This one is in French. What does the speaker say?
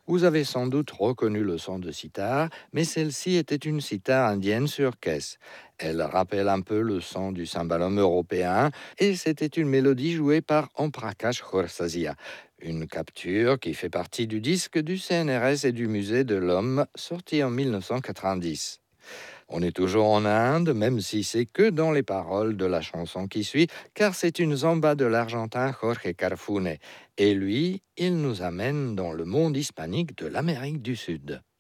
Vous avez sans doute reconnu le son de sitar, mais celle-ci était une sitar indienne sur caisse. Elle rappelle un peu le son du cymbalum européen et c'était une mélodie jouée par Omprakash Khorsazia, une capture qui fait partie du disque du CNRS et du Musée de l'Homme sorti en 1990. On est toujours en Inde, même si c'est que dans les paroles de la chanson qui suit, car c'est une zamba de l'Argentin Jorge Carfune. Et lui, il nous amène dans le monde hispanique de l'Amérique du Sud.